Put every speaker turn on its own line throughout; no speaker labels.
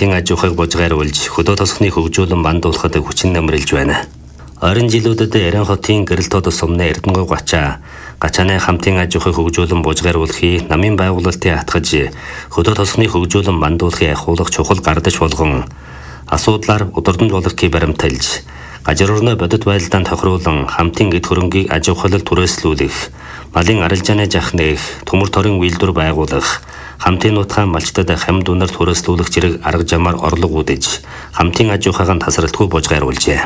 хамтын аж ахуйг бужгааруулж хөдөө тосгоны хөгжүүлэн бандуулахад хүчин намрилж байна. Ойрын жилүүдэд Эрен хотын гэрэл тод сумны Эрдэнэгүй гачааны хамтын аж ахуйг хөгжүүлэн бужгааруулахыг намын байгуулалтын атгаж хөдөө тосгоны хөгжүүлэн бандуулахыг ахиулах чухал гардаж болгон асуудлаар удирдамж болгохыг баримталж гажирурны бодит байдалд тохируулан хамтын эд хөрөнгийг аж ахуйлал түрээслүүлэх, малын арилжааны жахныг төмөр торын үйлдвэр байгуулах, хамтын нутгаан малчтад хамт үнээр түрээслүүлэх зэрэг арга замаар орлого үдэж хамтын аж ахуйг тасралтгүй бужгааруулжээ.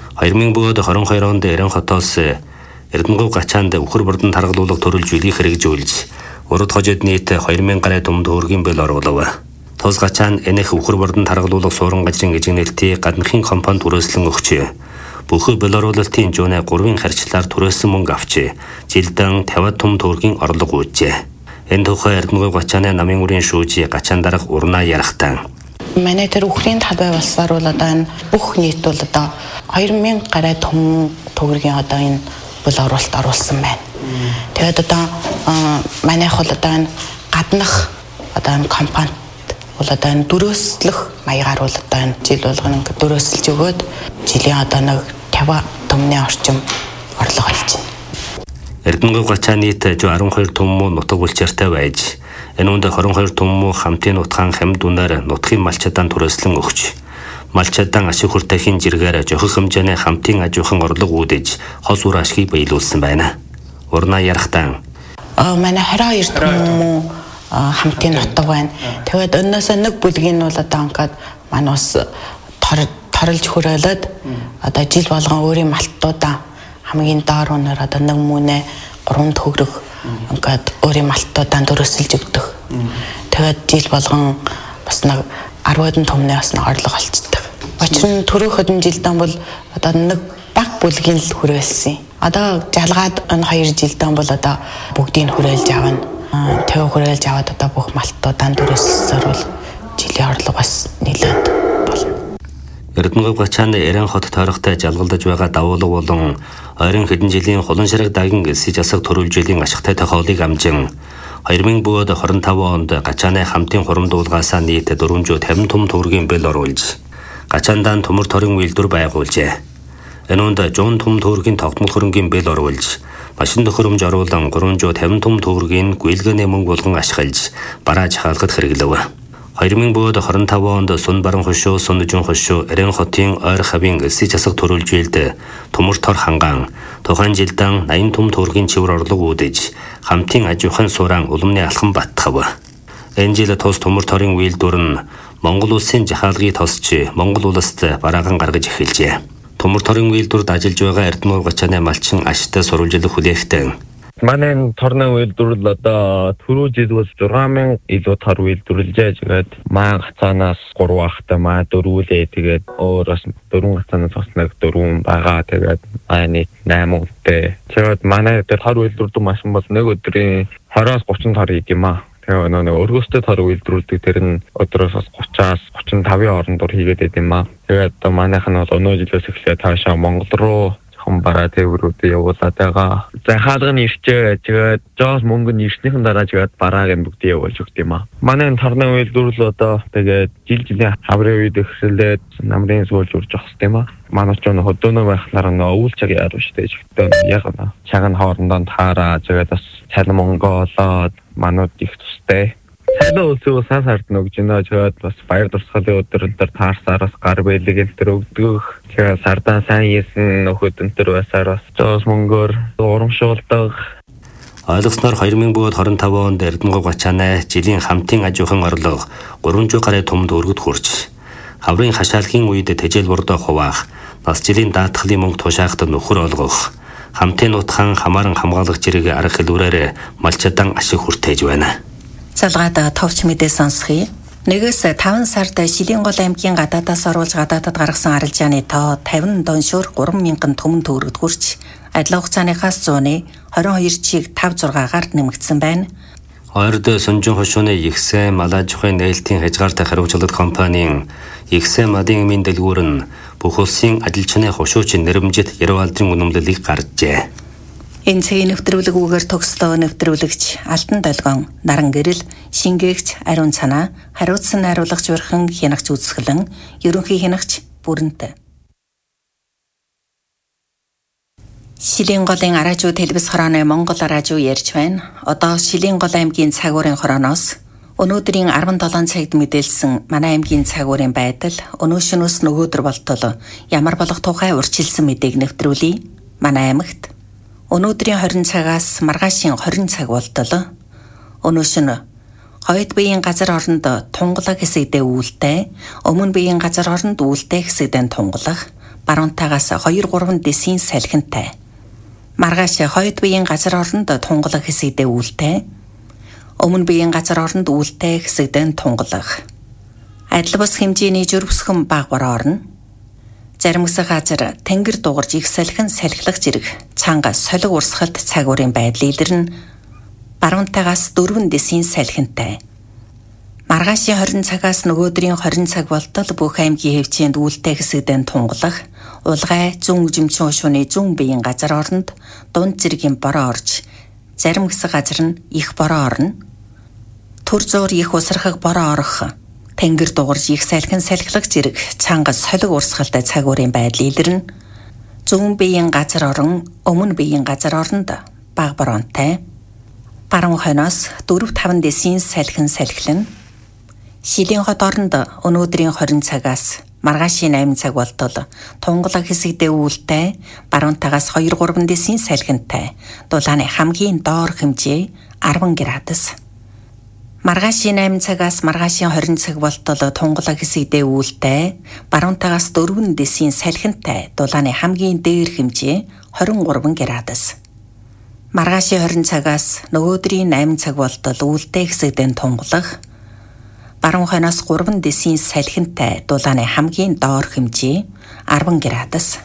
2022 онд Эрен хотоос Эрдэнэгүй гачаанд үхэр бурдан таргалуулга төрүүлж үлгий хэрэгжүүлж урд хожид нийт 2000 гаруй төмд төгрөгийн бэл оруулав. Тус гачаан энэх үхэр бурдан таргалуулга суурин гажрын эжигнэлтийн гадныхын компанид түрээслэн өгчээ. Бүх бэл оруулалтын жууны 3-ын харьцлаар түрээсэн мөнгө авчээ. Жилдэн 50 төмд төгрөгийн орлого үүжээ. Энэ тухай Эрдэнэгүй гачааны намын үрийн шүүжи гачаан дарга урнаа ярахтан.
Манай тэр үхрийн талбай болсоор бол одоо энэ бүх нийт бол одоо 2000 гаруй төмд төгрөгийн одоо энэ бэл оруулалт оруулсан байна. Тэгээд одоо манайх бол одоо энэ гаднах одоо энэ компанид бол одоо энэ дөрөөслөх маягаар бол одоо энэ жил болгоно дөрөөсөлж өгөөд жилийн одоо нэг 50 төмний орчим орлого олж байна.
Эрдэнэгүй гачааны нийт 12 төмөн нутаг булчиртай байж энэ үндэ 22 төмөн хамтын нутгаан хамт үнээр нутгийн малчадан түрээслэн өгч малчадан ашиг хүртэхийн зэрэгээр жохих хэмжээний хамтын аж ахуйн орлого үүдэж хос үр ашгийг биелүүлсэн байна. Урнаа ярахтан
манай 22 төмөн хамтын нутаг байна. Тэгээд өнөөс нэг бүлгийн нь бол одоо ингээд манаас торлж хөрөөлөд одоо жил болгон өөрийн малтуудаа хамгийн доор үнээр одоо нэг мөнэ 3 төгрөг ингээд өөрийн малтуудаа дөрөсөлж өгдөг. Тэгээд жил болгон бас нэг 10 төмний бас нэг орлого олцдог. Учир нь түрүү хөдөн жилдэн бол одоо нэг баг бүлгийн л хүрээлсэн. Одоо жалгаад энэ 2 жилдэн бол одоо бүгдийг хүрээлж авна. Тэв хүрээлж аваад одоо бүх малтуудаа дөрөсөлсөөр бол жилийн орлого бас нэлээд болно.
Эрдэнэгүй гачааны Эрен хот тойрогтой жалгалдаж байгаа давуулга болон ойрын хэдэн жилийн хулан ширэг дагин эсэж асах төрүүлжлийн ашигтай тохиолыг амжин 2025 онд гачааны хамтын хурамдуулгаасаа нийт 450 төм төгрөгийн бэл оруулж гачаандаа төмөр торын үйлдвэр байгуулжээ. Энэ үнд 100 төм төгрөгийн тогтмол хөрөнгийн бэл оруулж машин төхөөрөмж оруулан 350 төм төгрөгийн гүйлгээний мөнгө болгон ашиглаж барааж хаалгад хэрэглэв. 2025 онд Сун баран хошуу, Сун жүн хошуу, Эрен хотын ойр хавийн эсэж асах төрүүлжүүлд төмөр тор хангаан тухайн жилдэн 80 төм төгрөгийн чивэр орлого үүдэж хамтын аж ахуйн сууран улмны алхам баттгав. Энэ жил тус төмөр торын үйлдвэр нь Монгол улсын жахаалгыг тосч Монгол улсад бараахан гаргаж эхэлжээ. Төмөр торын үйлдвэрт ажиллаж байгаа Эрдэнэгүй гачааны малчин ашигтай сурвалжлах хүлээхтэй.
Манай торны үйлдвэрлэл одоо түрүү жил бол 6000 илүү тор үйлдвэрлэжээ. Тэгээд маа гацаанаас 3 ахтай маа дөрвүүлээ. Тэгээд өөрөөс 4 гацаанаас бас нэг 4 байгаа. Тэгээд маань 8 үнэтэй. Тэгээд манай дээр тор үйлдвэрлэдэг машин бол нэг өдрийн 20-30 тор хийх юм аа. Тэгээд нэг өргөстэй тор үйлдвэрлэдэг тэр нь өдрөөс 30-аас 35-ын хоорондор хийгээд байд юм аа. Тэгээд манайх нь бол өнөө жилээс эхлээд таашаа Монгол руу бараа тээврүүдээ явуулаад байгаа. Захаалга нь ирчээ. Тэгээд жоос мөнгө нь ирснийхэн дараа тэгээд барааг нь бүгдээ явуулж өгд юм аа. Манай торны үйлдвэрлэл одоо тэгээд жилийн хаврын үед эхлээд намрын суулж урж авах юм аа. Манай ч хөдөөнөө байхлаар нөө өвөл цаг яруу штэ жигтэй яг наа. Цаг нь хоорондоо таараа тэгээд бас цалин мөнгө олоод манууд их тустай. Цалин үлсээ сайн сард нөгж нөө тэгээд бас баяр дурсгалын өдрөөр таарсаараас гар бэлэг энэ төр өгдөг. Тэгээд сардаа сайн хийсэн нөхөд энэ төр байсаар бас жоос мөнгөөр урамшуулдаг.
Ойлгосноор 2025 онд Эрдэнэгүй гачааны жилийн хамтын аж ахуйн орлого 300 гаруй төмд өргөд хүрч хаврын хашаалгын үед тэжээл бурдаа хуваах, бас жилийн даатгалын мөнгө тушаахад нөхөр олгох, хамтын нутгаан хамааран хамгаалах зэрэг арга хэлбэрээр малчадан ашиг хүртээж байна.
Залгаад товч мэдээ сонсхий. 1-5 сард Шилэнгол аймгийн гадаадаас оруулж гадаадад гаргасан арилжааны тоо 50 доншуур 3000 төмөн төгрөгд хүрч адилхан хугацааныхаас 100-ны 22.56-аар нэмэгдсэн байна.
Ойрд Сүнжин хошууны Ихсэн малаж ухаан нээлтийн хязгаартай хариуцлага компанийн Ихсэн мадын эмийн дэлгүүр нь бүх улсын ажилчны хошуучин нэрмжит 90 алдрын үнэмлэлийг гаргажээ.
Энэ цагийн нэвтрүүлгүүгээр төгслөө нэвтрүүлэгч Алтан Долгион, Наран Гэрэл, Шингээгч Ариун Цанаа, хариуцсан найруулагч Урхан, хянагч Үзэсгэлэн, ерөнхий хянагч Бүрэнтэй. Шилийн голын араажуу телевиз хорооны Монгол араажуу ярьж байна. Одоо Шилийн гол аймгийн цагуурын хорооноос өнөөдрийн 17 цагт мэдээлсэн манай аймгийн цагуурын байдал, өнөөшнөөс нөгөөдөр болтол ямар болох тухай урьдчилсан мэдээг нэвтрүүлье. Манай аймагт өнөөдрийн 20 цагаас маргаашийн 20 цаг болтол өнөөшн хойд биеийн газар оронд тунгалаг хэсэгдээ үүлтэй, өмнө биеийн газар оронд үүлтэй хэсэгдээ тунгалаг, баруунтаагаас 2-3 десийн салхинтай. Маргааш хойд биеийн газар оронд тунгалаг хэсэгдээ үүлтэй, өмнө биеийн газар оронд үүлтэй хэсэгдээ тунгалаг. Адил бус хэмжээний жирвсхэн баг бороо орно. Зарим хэсэг газар тэнгэр дугарж их салхин салхилах зэрэг цанга солиг урсгалт цагуурын байдал илэрнэ. Баруунтаагаас 4 десийн салхинтай. Маргаашийн 20 цагаас нөгөөдрийн 20 цаг болтол бүх аймгийн хэвчээнд үүлтэй хэсэгдээ тунгалах, улгай зүүн үзэмчин шууны зүүн биеийн газар оронд дунд зэргийн бороо орж, зарим хэсэг газар нь их бороо орно. Төр зуур их усрахаг бороо орох, тэнгэр дугарж их салхин салхилах зэрэг цанга солиг урсгалтай цагуурын байдал илэрнэ. Зүүн биеийн газар орон өмнө биеийн газар оронд баг бороонтай. Баруун хойноос 4-5 десийн салхин салхилна. Шилийн хот оронд өнөөдрийн 20 цагаас маргаашийн 8 цаг болтол тунгалаг хэсэгдээ үүлтэй, баруунтаагаас 2-3 десийн салхинтай. Дулааны хамгийн доор хэмжээ 10 градус. Маргаашийн 8 цагаас маргаашийн 20 цаг болтол тунгалаг хэсэгдээ үүлтэй, баруунтаагаас 4 десийн салхинтай. Дулааны хамгийн дээр хэмжээ 23 градус. Маргаашийн 20 цагаас нөгөөдрийн 8 цаг болтол үүлтэй хэсэгдээ тунгалаг, баруун хойноос 3 десийн салхинтай. Дулааны хамгийн доор хэмжээ 10 градус.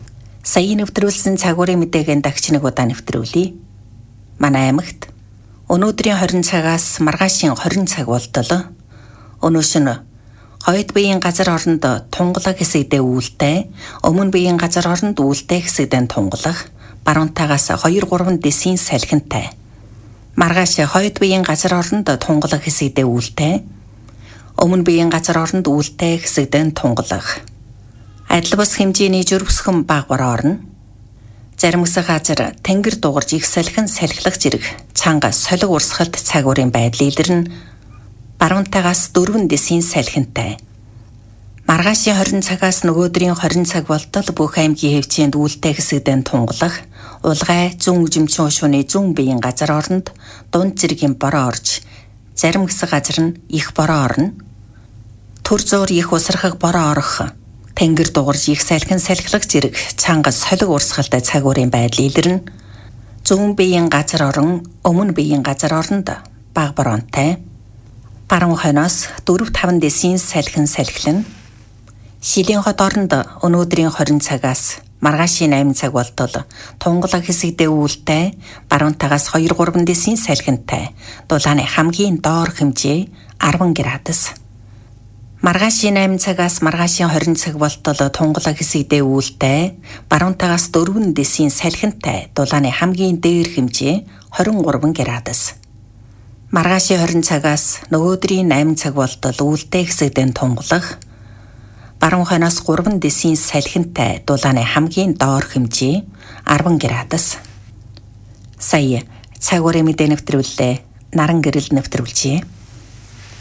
Сая нэвтрүүлсэн цагуурын мэдээгийн дагч нэг удаа нэвтрүүлье. Манай аймагт өнөөдрийн 20 цагаас маргаашийн 20 цаг болтол өнөөшн хойд биеийн газар оронд тунгалаг хэсэгдээ үүлтэй, өмнө биеийн газар оронд үүлтэй хэсэгдээ тунгалаг, баруунтаагаас 2-3 десийн салхинтай. Маргааш хойд биеийн газар оронд тунгалаг хэсэгдээ үүлтэй, өмнө биеийн газар оронд үүлтэй хэсэгдээ тунгалаг. Адил бус хэмжээний жирвсхэн баг бороо орно. Зарим хэсэг газар тэнгэр дугарж их салхин салхилах зэрэг цанга солиг урсгалт цагуурын байдал илэрнэ. Баруунтаагаас 4 десийн салхинтай. Маргаашийн 20 цагаас нөгөөдрийн 20 цаг болтол бүх аймгийн хэвчээнд үүлтэй хэсэгдээ тунгалах, улгай зүүн үзэмчин шууны зүүн биеийн газар оронд дунд зэргийн бороо орж, зарим хэсэг газар нь их бороо орно. Төр зуур их усрахаг бороо орох, тэнгэр дугарж их салхин салхилах зэрэг цанга солиг урсгалтай цагуурын байдал илэрнэ. Зүүн биеийн газар орон өмнө биеийн газар оронд баг бороонтай. Баруун хойноос 4-5 десийн салхин салхилна. Шилийн хот оронд өнөөдрийн 20 цагаас маргаашийн 8 цаг болтол тунгалаг хэсэгдээ үүлтэй, баруунтаагаас 2-3 десийн салхинтай. Дулааны хамгийн доор хэмжээ 10 градус. Маргаашийн 8 цагаас маргаашийн 20 цаг болтол тунгалаг хэсэгдээ үүлтэй, баруунтаагаас 4 десийн салхинтай. Дулааны хамгийн дээр хэмжээ 23 градус. Маргаашийн 20 цагаас нөгөөдрийн 8 цаг болтол үүлтэй хэсэгдээ тунгалаг, баруун хойноос 3 десийн салхинтай. Дулааны хамгийн доор хэмжээ 10 градус. Сая цагуурын мэдээ нэвтрүүллээ. Наран Гэрэл нэвтрүүлжээ.